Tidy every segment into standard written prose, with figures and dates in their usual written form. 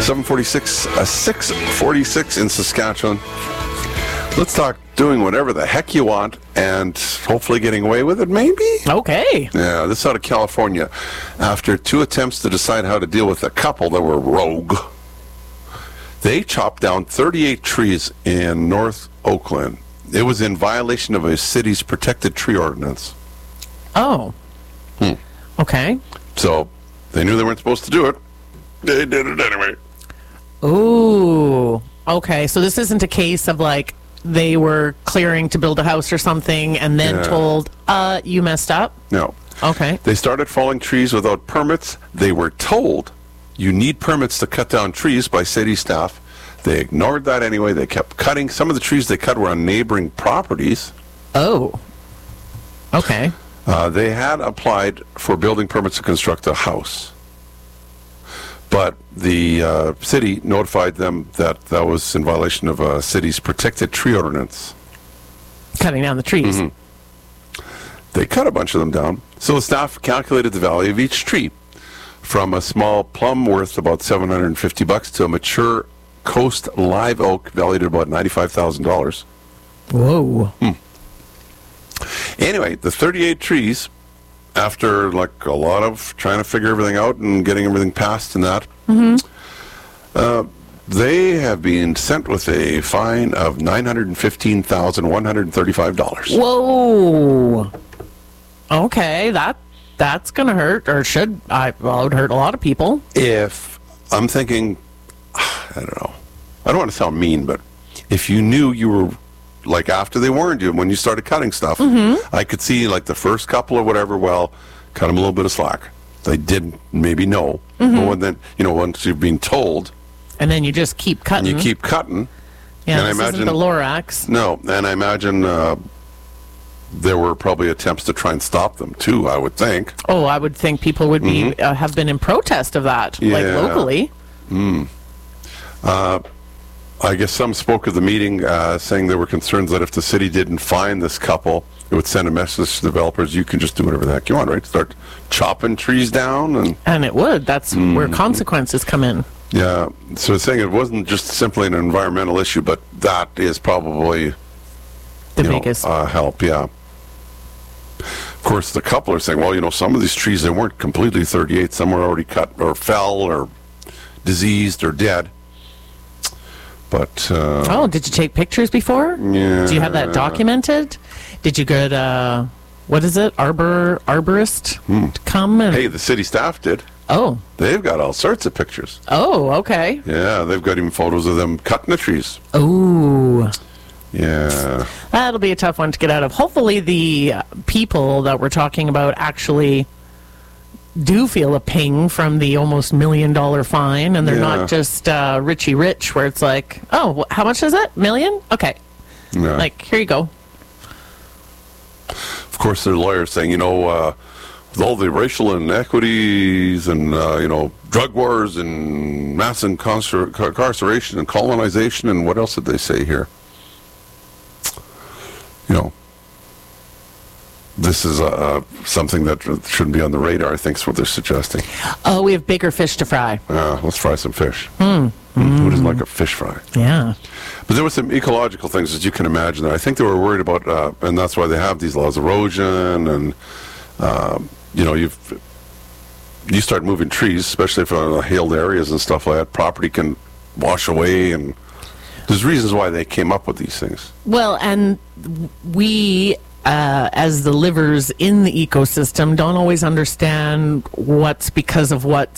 746, 646 in Saskatchewan. Let's talk doing whatever the heck you want and hopefully getting away with it, maybe? Okay. Yeah, this is out of California. After 2 attempts to decide how to deal with a couple that were rogue, they chopped down 38 trees in North Oakland. It was in violation of a city's protected tree ordinance. Oh. Okay. So they knew they weren't supposed to do it. They did it anyway. Ooh. Okay. So this isn't a case of like they were clearing to build a house or something and then told, you messed up? No. Okay. They started falling trees without permits. They were told you need permits to cut down trees by city staff. They ignored that anyway. They kept cutting. Some of the trees they cut were on neighboring properties. Oh. Okay. They had applied for building permits to construct a house. But the city notified them that that was in violation of a city's protected tree ordinance. Cutting down the trees. Mm-hmm. They cut a bunch of them down. So the staff calculated the value of each tree, from a small plum worth about $750 to a mature coast live oak valued at about $95,000. Whoa. Anyway, the 38 trees, after like a lot of trying to figure everything out and getting everything passed and that, they have been sent with a fine of $915,135. Whoa. Okay, that's gonna hurt, or should it would hurt a lot of people. If I'm thinking, I don't know, I don't want to sound mean, but if you knew you were, like after they warned you, when you started cutting stuff, I could see like the first couple or whatever, well, cut them a little bit of slack. They didn't maybe know. But when then, once you've been told, And then you just keep cutting. you keep cutting. Yeah, and this isn't the Lorax. No, and I imagine there were probably attempts to try and stop them too, I would think. Oh, I would think people would be have been in protest of that, like Yeah. locally. I guess some spoke of the meeting saying they were concerned that if the city didn't find this couple, it would send a message to developers, you can just do whatever the heck you want, right? Start chopping trees down. And it would. That's where consequences come in. Yeah, so it's saying it wasn't just simply an environmental issue, but that is probably The biggest. help, yeah. Of course, the couple are saying, well, some of these trees, they weren't completely 38. Some were already cut or fell or diseased or dead. But Did you take pictures before? Yeah. Do you have that documented? Did you get what is it, arborist to come and? hey, the city staff did. Oh. They've got all sorts of pictures. Oh, okay. Yeah, they've got even photos of them cutting the trees. Ooh. Yeah. That'll be a tough one to get out of. Hopefully the people that we're talking about actually do feel a ping from the almost $1 million fine, and they're not just Richie Rich, where it's like, oh, how much is it? $1 million? Okay. Yeah. Like, here you go. Of course, their lawyers saying, with all the racial inequities and, drug wars and mass incarceration and colonization and what else did they say here? This is something that shouldn't be on the radar, I think is what they're suggesting. Oh, we have bigger fish to fry. Let's fry some fish. Who doesn't like a fish fry? Yeah. But there were some ecological things, as you can imagine. I think they were worried about, and that's why they have these laws, erosion, and, you start moving trees, especially for hailed areas and stuff like that, property can wash away, and there's reasons why they came up with these things. Well, and we, as the livers in the ecosystem, don't always understand what's because of what.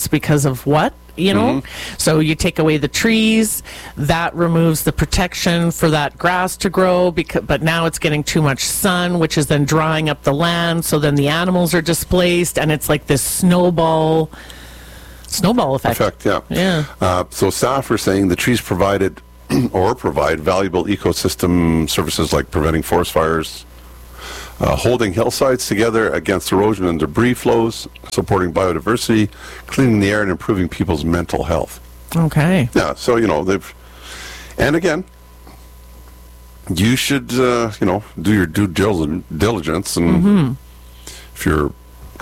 So you take away the trees, that removes the protection for that grass to grow, but now it's getting too much sun, which is then drying up the land, so then the animals are displaced, and it's like this snowball effect. Yeah. So staff are saying the trees provide valuable ecosystem services like preventing forest fires, holding hillsides together against erosion and debris flows, supporting biodiversity, cleaning the air, and improving people's mental health. Okay. Yeah, so, they've... And again, you should, do your due diligence, and if you're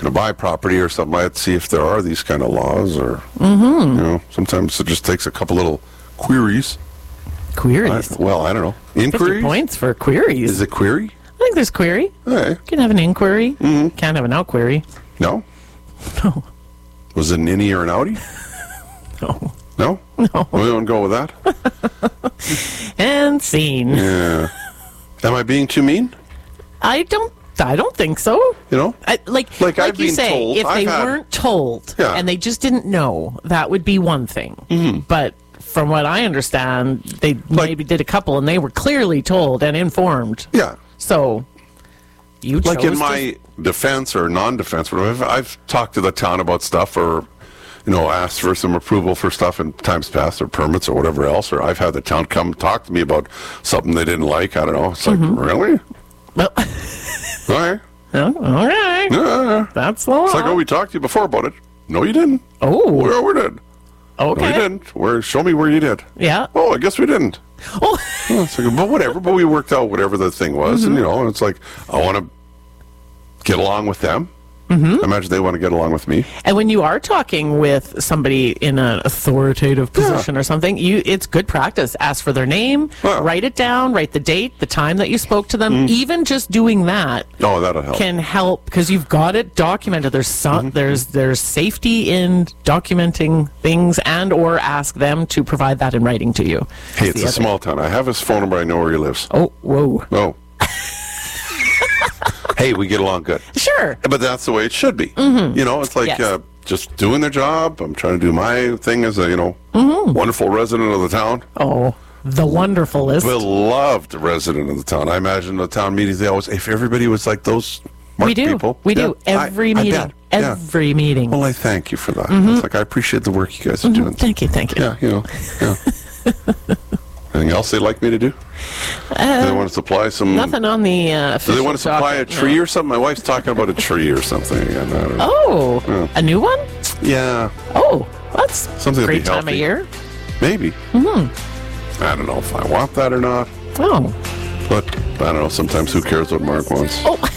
looking to buy property or something, I'd see if there are these kind of laws, or sometimes it just takes a couple little queries. Queries. I don't know. 50 Inquiries? points for queries. Is it query? I think there's query. Hey. You can have an inquiry. Can't have an outquery. No? No. Was it an innie or an outie? No. No? No. We don't go with that? And scene. Yeah. Am I being too mean? I don't think so. You know? Like I've you been say, told, if they I've had- weren't told Yeah. and they just didn't know, that would be one thing. But from what I understand, they maybe did a couple and they were clearly told and informed. Yeah. So you chose Like in to- my defense or non-defense, whatever, I've talked to the town about stuff, or asked for some approval for stuff in times past, or permits or whatever else, or I've had the town come talk to me about something they didn't like. I don't know. It's like, really? Well, All right. okay. Yeah. That's the law. It's like, oh, we talked to you before about it. No, you didn't. Oh, Well, we did. No, okay. you didn't. Show me where you did. Yeah. Oh, I guess we didn't. Oh, Oh, it's like, but whatever. But we worked out whatever the thing was, and and it's like, I want to get along with them. I imagine they want to get along with me. and when you are talking with somebody in an authoritative position or something, it's good practice. Ask for their name, Yeah. write it down, write the date, the time that you spoke to them. Even just doing that Oh, that'll help. can help because you've got it documented. There's there's safety in documenting things, and or ask them to provide that in writing to you. Hey, it's a small town. I have his phone number. I know where he lives. Oh, whoa. Oh. Hey, we get along good. Sure. But that's the way it should be. It's like Yes. just doing their job. I'm trying to do my thing as a, wonderful resident of the town. Oh, the wonderful list. Beloved resident of the town. I imagine the town meetings, they always, if everybody was like those smart We do. people. We Yeah, do. Every I meeting. bet. Yeah. Every meeting. Well, I thank you for that. It's like, I appreciate the work you guys are doing. Thank you. Thank you. Yeah, yeah. Anything else they'd like me to do? Do they want to supply some... Nothing on the Do official they want to supply docket, a tree no. or something? My wife's talking about a tree or something again. I don't know. Oh, a new one? Yeah, Oh, that's Something a that'd great be time of healthy. year. maybe. I don't know if I want that or not. Oh, But, I don't know, sometimes who cares what Mark wants? oh.